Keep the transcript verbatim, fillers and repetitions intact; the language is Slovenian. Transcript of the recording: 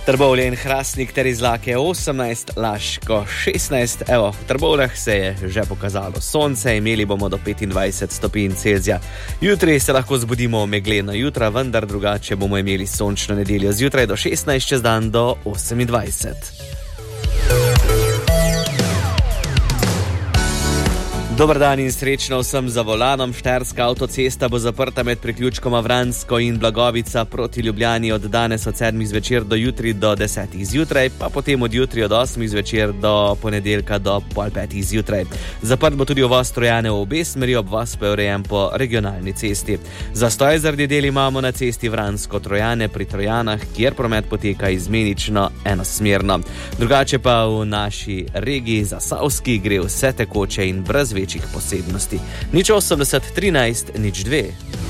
Trbovlje in Hrastnik ter Izlake osemnajst, Laško šestnajst. Evo, v Trbovljah se je že pokazalo sonce, imeli bomo do petindvajset stopinj Celzija. Jutri se lahko zbudimo megleno jutra, vendar drugače bomo imeli sončno nedeljo zjutraj do šestnajst, čez dan do osemindvajset. Dober dan in srečno vsem za volanom. Štajerska avtocesta bo zaprta med priključkoma Vransko in Blagovica proti Ljubljani od danes od sedmih zvečer do jutri do desetih zjutraj, pa potem od jutri od osmih zvečer do ponedeljka do pol petih zjutraj. Zaprt bo tudi uvoz Trojane v obe smeri, obvoz pa je urejen po regionalni cesti. Zastoj zaradi del imamo na cesti Vransko-Trojane pri Trojanah, kjer promet poteka izmenično enosmerno. Drugače pa v naši regiji Zasavski gre vse tekoče in brez večjih posebnosti. Nič osemdeset trinajst nič dve.